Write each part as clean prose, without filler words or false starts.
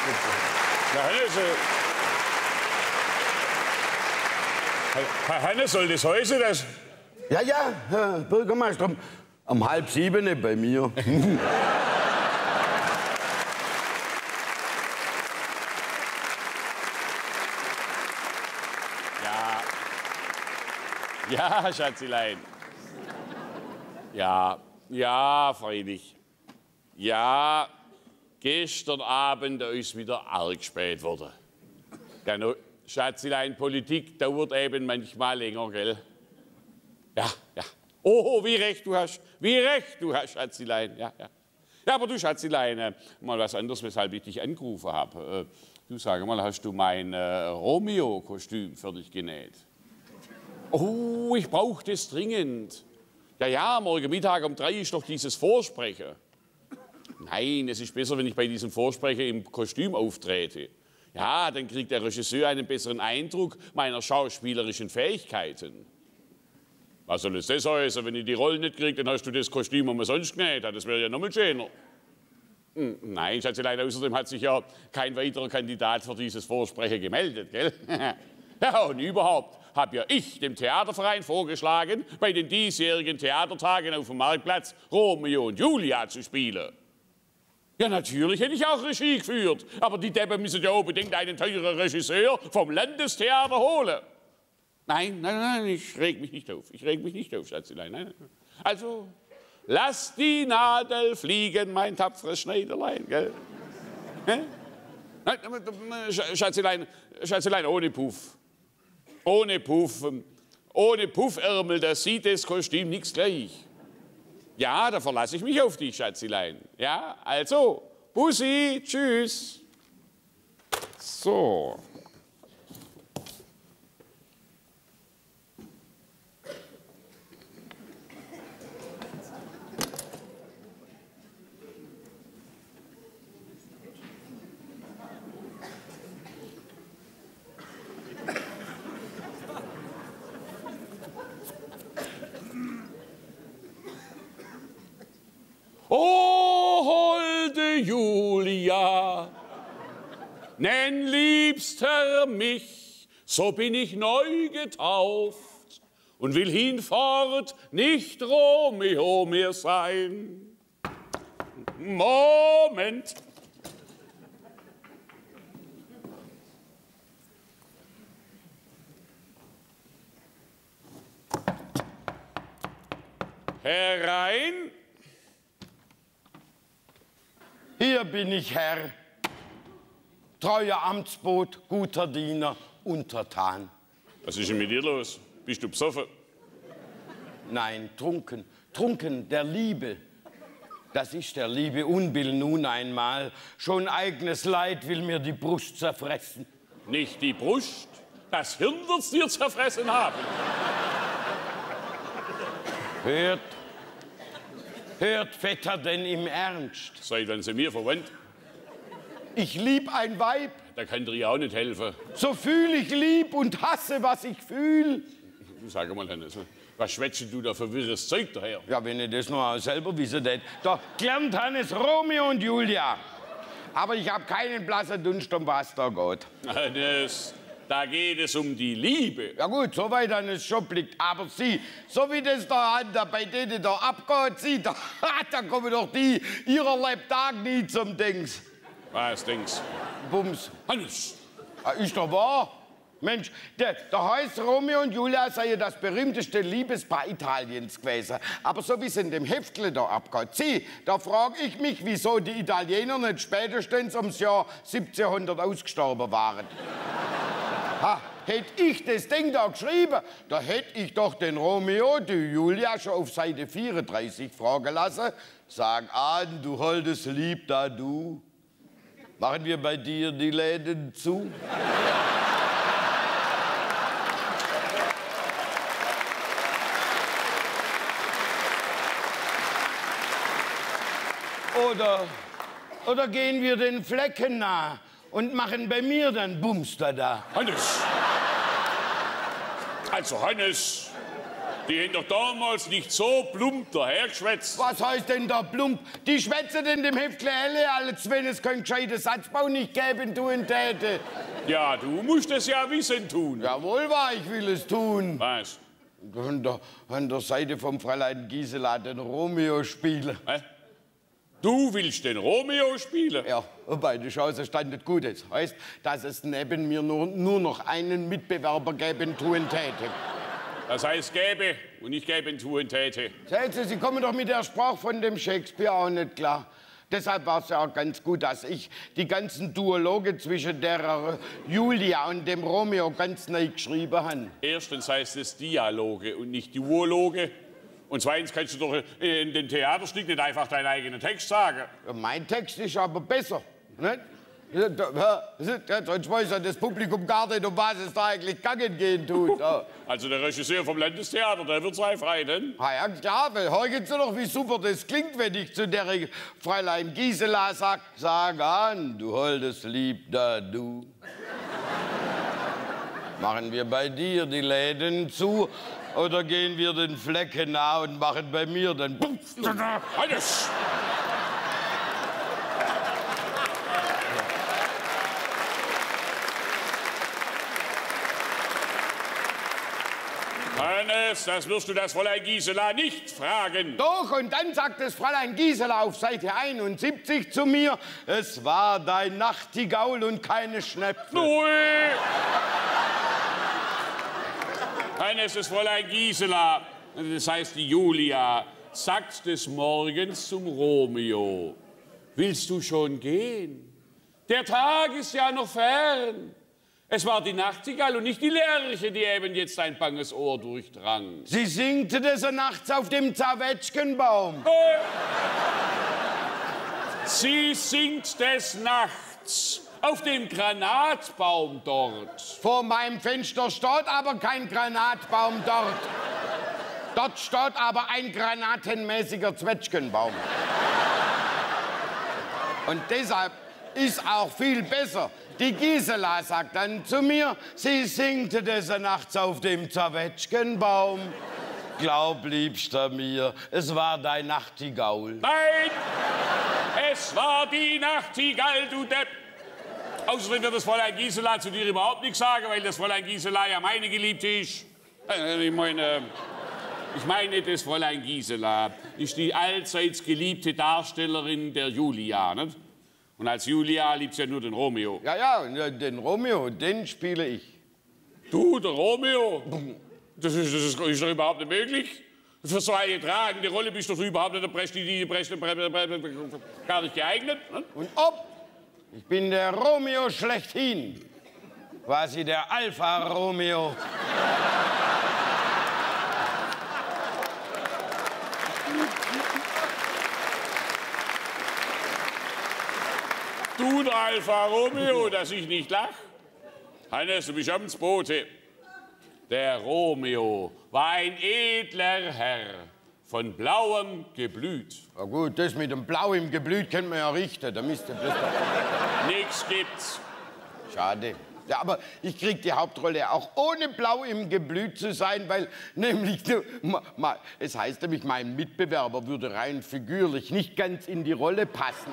Ja, Hannes, Herr Hannes, soll das heißen, dass... Ja, ja, Herr Bürgermeister, um 6:30 bei mir. Ja, Schatzilein. Ja, freilich. Ja, gestern Abend ist wieder arg spät geworden. Ja, no, Schatzilein, Politik dauert eben manchmal länger, gell? Ja. Oh, wie recht du hast. Wie recht du hast, Schatzilein. Ja, aber du, Schatzilein, mal was anderes, weshalb ich dich angerufen habe. Du, sag mal, hast du mein Romeo-Kostüm für dich genäht? Oh, ich brauche das dringend. Ja, morgen Mittag um 3 ist doch dieses Vorsprechen. Nein, es ist besser, wenn ich bei diesem Vorsprechen im Kostüm auftrete. Ja, dann kriegt der Regisseur einen besseren Eindruck meiner schauspielerischen Fähigkeiten. Was soll es das heißen? Wenn ich die Rolle nicht kriege, dann hast du das Kostüm umsonst genäht. Das wäre ja noch mal schöner. Nein, Schatzelein, außerdem hat sich ja kein weiterer Kandidat für dieses Vorsprechen gemeldet, gell? Ja, und überhaupt habe ja ich dem Theaterverein vorgeschlagen, bei den diesjährigen Theatertagen auf dem Marktplatz Romeo und Julia zu spielen. Ja, natürlich hätte ich auch Regie geführt, aber die Deppen müssen ja unbedingt einen teuren Regisseur vom Landestheater holen. Nein, ich reg mich nicht auf, Schatzelein. Nein. Also, lass die Nadel fliegen, mein tapferes Schneiderlein, gell? Schatzelein, ohne Puff. Ohne Puffärmel, da sieht das Kostüm nichts gleich. Ja, da verlasse ich mich auf dich, Schatzilein. Ja, also, Bussi, tschüss. So. O holde Julia, nenn liebster mich, so bin ich neu getauft und will hinfort nicht Romeo mehr sein. Moment. Herein. Hier bin ich, Herr, treuer Amtsbote, guter Diener, untertan. Was ist denn mit dir los? Bist du besoffen? Nein, trunken, trunken der Liebe. Das ist der liebe Unbill nun einmal. Schon eigenes Leid will mir die Brust zerfressen. Nicht die Brust, das Hirn wird's dir zerfressen haben. Hört Vetter denn im Ernst? Seit wann sind wir verwandt? Ich lieb ein Weib. Da kann dir ja auch nicht helfen. So fühl ich lieb und hasse, was ich fühl. Sag mal, Hannes, was schwätzt du da für wirres Zeug daher? Ja, wenn ich das noch selber wissen tät. Da gelernt Hannes Romeo und Julia. Aber ich hab keinen blassen Dunst, um was da geht. Hannes, da geht es um die Liebe. Ja gut, soweit Hannes schon blickt. Aber Sie, so wie das da bei denen da abgeht, Sie, da kommen doch die ihrer Lebtag nie zum Dings. Was Dings? Bums. Hannes! Ist doch wahr. Mensch, der heißt Romeo und Julia sei das berühmteste Liebespaar Italiens gewesen. Aber so wie es in dem Heftle da abgeht, Sie, da frage ich mich, wieso die Italiener nicht spätestens ums Jahr 1700 ausgestorben waren. Ha, hätte ich das Ding da geschrieben, da hätte ich doch den Romeo, die Julia schon auf Seite 34 fragen lassen. Sag an, du holdes Lieb da, du. Machen wir bei dir die Läden zu? Oder gehen wir den Flecken nah und machen bei mir dann Bums da. Hannes! Also, Hannes, Die haben doch damals nicht so plump dahergeschwätzt. Was heißt denn da plump? Die schwätzen in dem Heftle alle, als wenn es keinen gescheiten Satzbau nicht geben tun täte. Ja, du musst es ja wissen tun. Jawohl, wahr, ich will es tun. Was? An der Seite vom Fräulein Gisela den Romeo spielen. Hä? Du willst den Romeo spielen? Ja, wobei die Chance standet gut. Das heißt, dass es neben mir nur noch einen Mitbewerber geben tun täte. Das heißt gäbe und nicht geben tun täte. Sehen Sie, Sie kommen doch mit der Sprache von dem Shakespeare auch nicht klar. Deshalb war es ja auch ganz gut, dass ich die ganzen Duologe zwischen der Julia und dem Romeo ganz neu geschrieben habe. Erstens heißt es Dialoge und nicht Duologe. Und zweitens kannst du doch in den Theaterstück nicht einfach deinen eigenen Text sagen. Ja, mein Text ist aber besser. Nicht? Sonst weiß ja das Publikum gar nicht, um was es da eigentlich gegangen gehen tut. Ja. Also der Regisseur vom Landestheater, der wird zweifrei, denn? Ja, klar, weil hören Sie doch, wie super das klingt, wenn ich zu der Fräulein Gisela sag an, du holdes Lieb da, du. Machen wir bei dir die Läden zu oder gehen wir den Flecken nah und machen bei mir dann... Alles! Hannes, das wirst du das Fräulein Gisela nicht fragen. Doch, und dann sagt das Fräulein Gisela auf Seite 71 zu mir, es war dein Nachtigaul und keine Schnepfe. Ui! Hannes, das Fräulein Gisela, das heißt die Julia, sagt des Morgens zum Romeo. Willst du schon gehen? Der Tag ist ja noch fern. Es war die Nachtigall und nicht die Lerche, die eben jetzt dein banges Ohr durchdrang. Sie singte des nachts auf dem Zawetschgenbaum. Sie singt des Nachts auf dem Granatbaum dort. Vor meinem Fenster steht aber kein Granatbaum dort. Dort steht aber ein granatenmäßiger Zwetschgenbaum. Und deshalb ist auch viel besser. Die Gisela sagt dann zu mir, sie singte des Nachts auf dem Zawetschgenbaum. Glaub, Liebster mir, es war dein Nachtigaul. Nein, es war die Nachtigall, du Depp. Außerdem wird das Fräulein Gisela zu dir überhaupt nichts sagen, weil das Fräulein Gisela ja meine Geliebte ist. Ich meine, das Fräulein Gisela ist die allseits geliebte Darstellerin der Julia, nicht? Und als Julia liebt sie ja nur den Romeo. Ja, den Romeo, den spiele ich. Du, der Romeo? Das ist doch überhaupt nicht möglich. Für so eine tragende Rolle bist du überhaupt nicht gar nicht geeignet. Ne? Und ob? Ich bin der Romeo schlechthin. Quasi der Alfa-Romeo. Du, der Alfa Romeo, dass ich nicht lach. Hannes, du bist Amtsbote. Der Romeo war ein edler Herr, von blauem Geblüt. Na gut, das mit dem Blau im Geblüt können wir ja richten. Da müsst ihr bloß... Nix gibt's. Schade. Ja, aber ich krieg die Hauptrolle auch ohne Blau im Geblüt zu sein, weil nämlich, es heißt nämlich, mein Mitbewerber würde rein figürlich nicht ganz in die Rolle passen.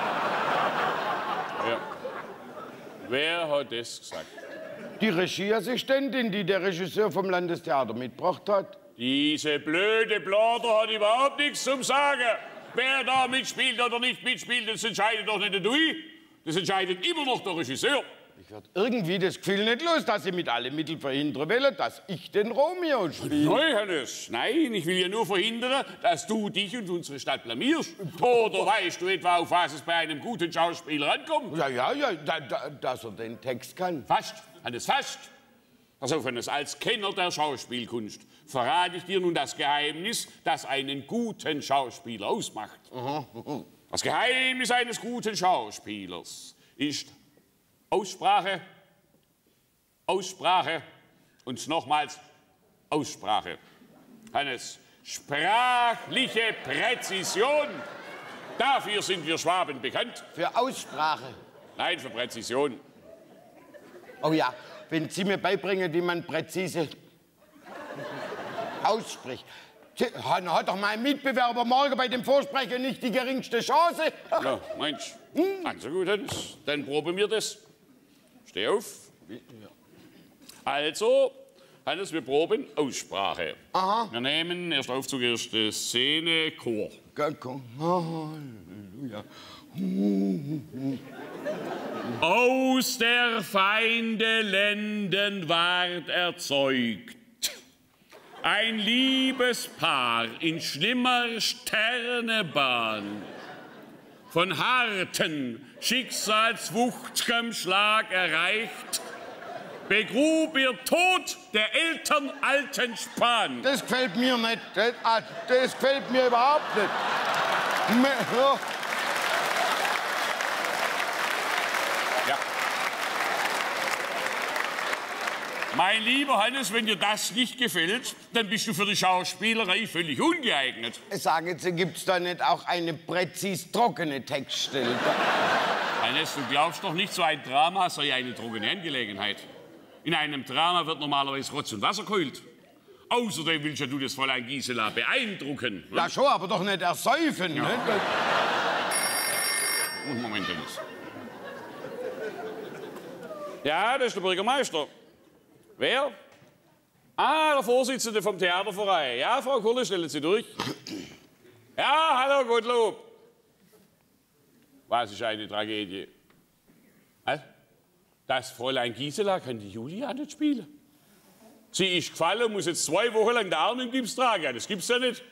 Ja. Wer hat das gesagt? Die Regieassistentin, die der Regisseur vom Landestheater mitgebracht hat. Diese blöde Blader hat überhaupt nichts zum Sagen. Wer da mitspielt oder nicht mitspielt, das entscheidet doch nicht der Dui. Das entscheidet immer noch der Regisseur. Ich werde irgendwie das Gefühl nicht los, dass Sie mit allen Mitteln verhindern wollen, dass ich den Romeo spiele. Nein, Hannes, nein, ich will ja nur verhindern, dass du dich und unsere Stadt blamierst. Oder weißt du etwa, auf was es bei einem guten Schauspieler ankommt? Ja, dass er den Text kann. Fast, Hannes, fast. Pass auf, Hannes, als Kenner der Schauspielkunst verrate ich dir nun das Geheimnis, das einen guten Schauspieler ausmacht. Das Geheimnis eines guten Schauspielers ist Aussprache, Aussprache und nochmals Aussprache. Hannes, sprachliche Präzision. Dafür sind wir Schwaben bekannt. Für Aussprache? Nein, für Präzision. Oh ja, wenn Sie mir beibringen, wie man präzise... ausspricht. Dann hat doch mein Mitbewerber morgen bei dem Vorsprechen nicht die geringste Chance. Ja, meinst du? Also gut, Hannes, dann proben wir das. Steh auf. Also, Hannes, wir proben Aussprache. Aha. Wir nehmen erst Aufzug, erste Szene, Chor. Halleluja. Aus der Feinde Lenden ward erzeugt ein Liebespaar in schlimmer Sternebahn, von harten Schicksalswucht'gem Schlag erreicht, begrub ihr Tod der Eltern alten Span. Das gefällt mir nicht. Das gefällt mir überhaupt nicht. Ja. Mein lieber Hannes, wenn dir das nicht gefällt, dann bist du für die Schauspielerei völlig ungeeignet. Sagen Sie, gibt's da nicht auch eine präzis trockene Textstelle? Hannes, du glaubst doch nicht, so ein Drama sei eine trockene Angelegenheit. In einem Drama wird normalerweise Rotz und Wasser geheult. Außerdem willst ja du das Fräulein Gisela beeindrucken. Ne? Ja schon, aber doch nicht ersäufen. Ja. Ne? Moment, Hannes. Ja, das ist der Bürgermeister. Wer? Ah, der Vorsitzende vom Theaterverein. Ja, Frau Kurle, stellen Sie durch. Ja, hallo, Gottlob. Was ist eine Tragödie? Was? Das Fräulein Gisela kann die Julia nicht spielen. Sie ist gefallen und muss jetzt 2 Wochen lang den Arm im Gips tragen. Ja, das gibt's ja nicht.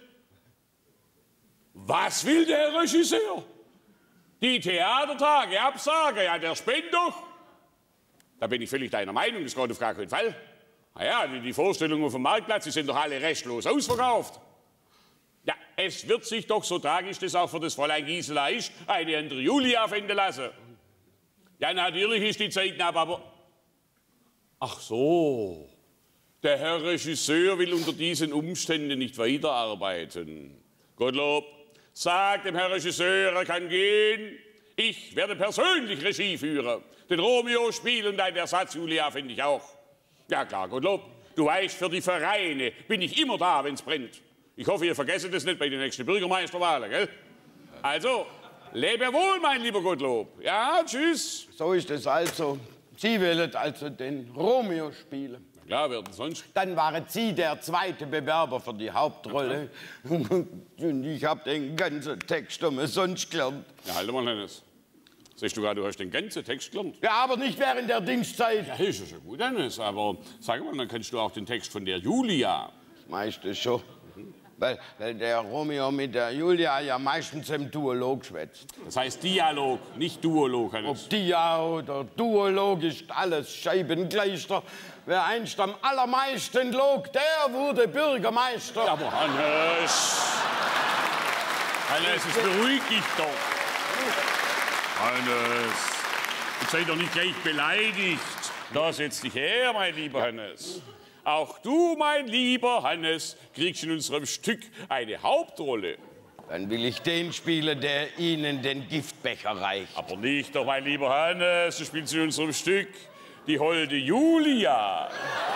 Was will der Regisseur? Die Theatertage absagen? Ja, der spinnt doch. Da bin ich völlig deiner Meinung, das geht auf gar keinen Fall. Na ja, die Vorstellungen auf dem Marktplatz, die sind doch alle restlos ausverkauft. Ja, es wird sich doch, so tragisch das auch für das Fräulein Gisela ist, eine andere Julia finden lassen. Ja, natürlich ist die Zeit knapp, aber... Ach so, der Herr Regisseur will unter diesen Umständen nicht weiterarbeiten. Gottlob, sag dem Herr Regisseur, er kann gehen. Ich werde persönlich Regie führen. Den Romeo spielen und eine Ersatz-Julia finde ich auch. Ja klar, Gottlob, du weißt, für die Vereine bin ich immer da, wenn's brennt. Ich hoffe, ihr vergesst es nicht bei den nächsten Bürgermeisterwahlen, gell? Also, lebe wohl, mein lieber Gottlob. Ja, tschüss. So ist es also. Sie wollen also den Romeo spielen. Ja, wer denn sonst? Dann waren Sie der zweite Bewerber für die Hauptrolle. Und ich habe den ganzen Text umsonst gelernt. Ja, halt mal, Hannes. Sagst du gerade, du hast den ganzen Text gelernt? Ja, aber nicht während der Dienstzeit. Ja, ist ja schon gut, Hannes. Aber sag mal, dann kennst du auch den Text von der Julia. Meistens schon. Weil der Romeo mit der Julia ja meistens im Duolog schwätzt. Das heißt Dialog, nicht Duolog, Hannes. Ob Dia oder Duolog ist alles Scheibengleister. Wer einst am allermeisten log, der wurde Bürgermeister. Ja, aber Hannes. Hannes, es beruhigt dich doch. Hannes, jetzt sei doch nicht gleich beleidigt. Da setz dich her, mein lieber Hannes. Auch du, mein lieber Hannes, kriegst in unserem Stück eine Hauptrolle. Dann will ich den spielen, der Ihnen den Giftbecher reicht. Aber nicht doch, mein lieber Hannes, du spielst in unserem Stück die holde Julia.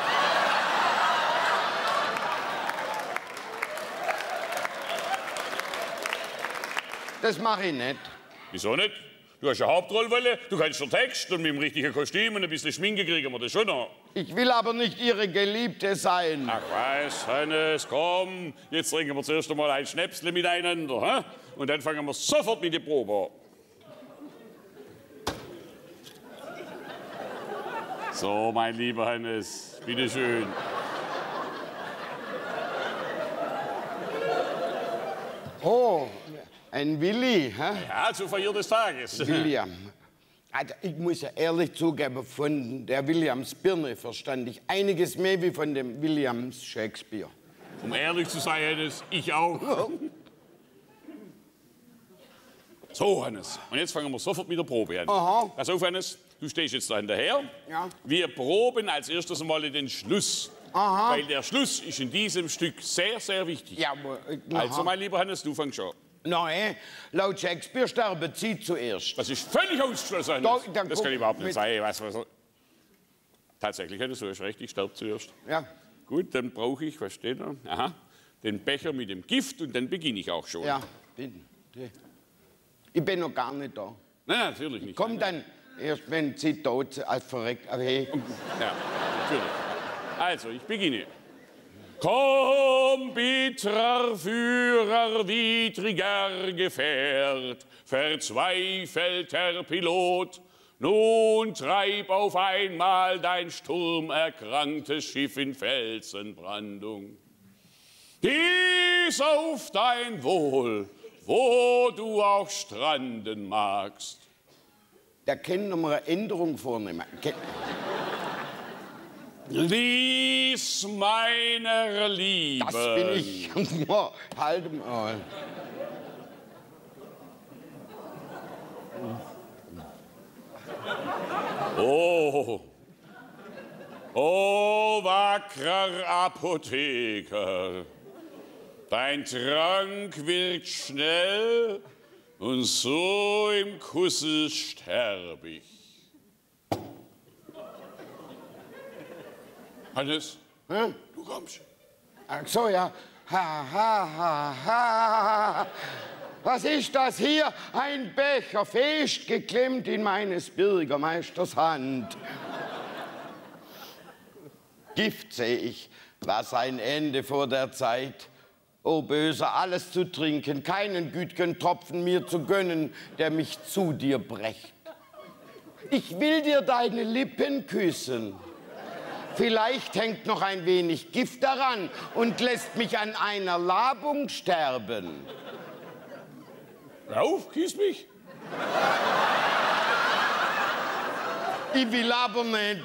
Das mache ich nicht. Wieso nicht? Du hast eine Hauptrolle, du kannst den Text und mit dem richtigen Kostüm und ein bisschen Schminke kriegen wir das schon noch. Ich will aber nicht Ihre Geliebte sein. Ach was, Hannes, komm, jetzt trinken wir zuerst einmal ein Schnäpsle miteinander, hä? Und dann fangen wir sofort mit der Probe an. So, mein lieber Hannes, bitteschön. Oh, ein Willi, hä? Ja, zur Feier des Tages. William. Also ich muss ja ehrlich zugeben, von der Williams Birne verstand ich einiges mehr wie von dem Williams Shakespeare. Um ehrlich zu sein, Hannes, ich auch. So, Hannes, und jetzt fangen wir sofort mit der Probe an. Aha. Pass auf, Hannes, du stehst jetzt da hinterher. Ja. Wir proben als erstes mal den Schluss. Aha. Weil der Schluss ist in diesem Stück sehr, sehr wichtig. Ja, aber, Also, mein lieber Hannes, du fängst an. Nein, laut Shakespeare sterben Sie zuerst. Das ist völlig ausgeschlossen, Hannes. Dann Das guck kann überhaupt nicht mit- sein. Was? Tatsächlich, Hannes, du hast recht, ich sterbe zuerst. Ja. Gut, dann brauche ich, was steht da? Aha, den Becher mit dem Gift und dann beginne ich auch schon. Ja, bitte. Ich bin noch gar nicht da. Nein, natürlich nicht. Komm dann erst, wenn Sie tot sind, als verreckt. Hey. Ja, natürlich. Also, ich beginne. Komm, bitterer Führer, widriger Gefährt, verzweifelter Pilot, nun treib auf einmal dein sturmerkranktes Schiff in Felsenbrandung. Dies auf dein Wohl, wo du auch stranden magst. Da können wir mal eine Änderung vornehmen. Dies meiner Liebe. Das bin ich. Halt mal. Oh, oh, wackerer Apotheker, dein Trank wirkt schnell und so im Kusse sterb ich. Hannes, Hm? du kommst. Ach so, ja. Ha, ha, ha, ha. Was ist das hier? Ein Becher, festgeklemmt in meines Bürgermeisters Hand. Gift seh ich, was ein Ende vor der Zeit. O Böser, alles zu trinken, keinen güt'gen Tropfen mir zu gönnen, der mich zu dir brächt. Ich will dir deine Lippen küssen. Vielleicht hängt noch ein wenig Gift daran und lässt mich an einer Labung sterben. Hör auf, kiss mich. Ich will aber nicht.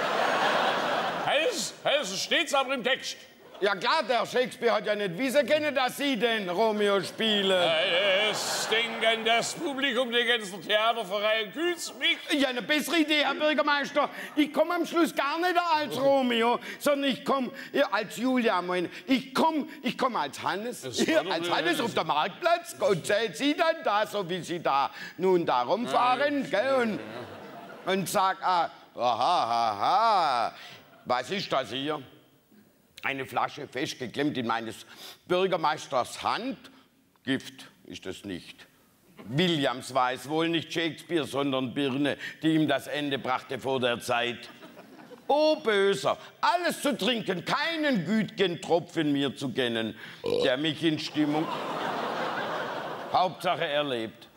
Es steht's aber im Text. Ja klar, der Shakespeare hat ja nicht wissen können, dass Sie den Romeo spielen. Das Denken, das Publikum, der ganze Theaterverein küsst mich. Ja, eine bessere Idee, Herr Bürgermeister. Ich komme am Schluss gar nicht als Romeo, sondern ich komme als Julia. Ich komme als Hannes. Als Hannes auf dem Marktplatz. Und zählt Sie dann da, so wie Sie da nun da rumfahren. Gell, und sag, aha, was ist das hier? Eine Flasche festgeklemmt in meines Bürgermeisters Hand. Gift ist es nicht. Williams war es wohl, nicht Shakespeare, sondern Birne, die ihm das Ende brachte vor der Zeit. O Böser, alles zu trinken, keinen güt'gen Tropfen mir zu gönnen, der mich in Stimmung... Hauptsache er lebt.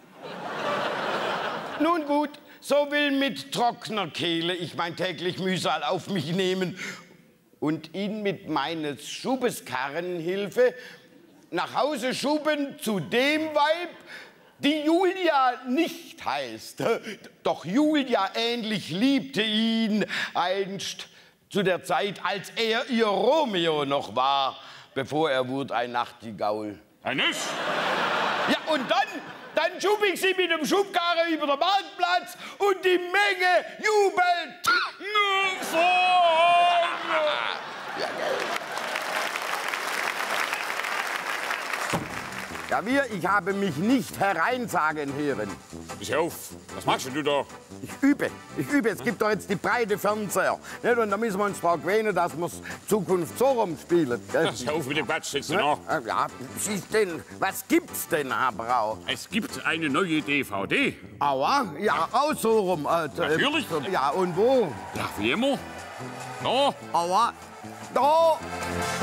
Nun gut, so will mit trockener Kehle ich mein täglich Mühsal auf mich nehmen und ihn mit meines Schubes Karrenhilfe nach Hause schuben zu dem Weib, die Julia nicht heißt. Doch Julia ähnlich liebte ihn einst zu der Zeit, als er ihr Romeo noch war, bevor er wurde ein Nachtigaul. Hannes? Ja, und dann schub ich sie mit dem Schubkarre über den Marktplatz und die Menge jubelt. Ja, ich habe mich nicht hereinsagen hören. Pass auf, was machst du da? Ich übe. Es gibt doch jetzt die breite Fernseher. Nicht? Und da müssen wir uns daran gewöhnen, dass wir es Zukunft so rumspielen. Pass auf mit dem Quatsch, setz dich nach. Ja, was gibt's denn, Herr Brau? Es gibt eine neue DVD. Aua, ja, auch so rum. Natürlich. Ja, und wo? Ja, wie immer. Da. Aua, da.